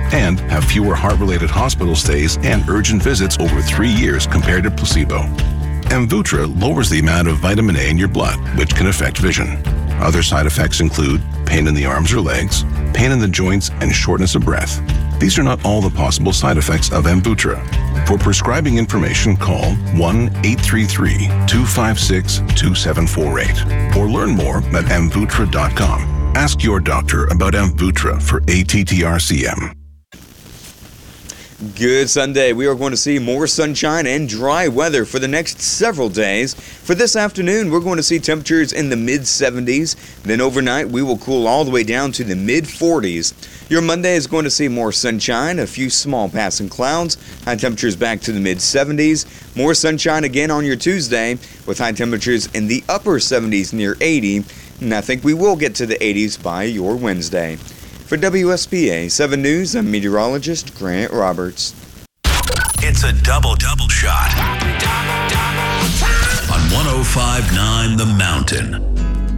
and have fewer heart-related hospital stays and urgent visits over 3 years compared to placebo. Amvuttra lowers the amount of vitamin A in your blood, which can affect vision. Other side effects include pain in the arms or legs, pain in the joints, and shortness of breath. These are not all the possible side effects of Amvuttra. For prescribing information, call 1-833-256-2748 or learn more at amvuttra.com. Ask your doctor about Amvuttra for ATTR-CM. Good Sunday. We are going to see more sunshine and dry weather for the next several days. For this afternoon, we're going to see temperatures in the mid-70s. Then overnight, we will cool all the way down to the mid-40s. Your Monday is going to see more sunshine, a few small passing clouds, high temperatures back to the mid-70s. More sunshine again on your Tuesday with high temperatures in the upper 70s near 80. And I think we will get to the 80s by your Wednesday. For WSPA 7 News, I'm meteorologist Grant Roberts. It's a double shot on 105.9 The Mountain.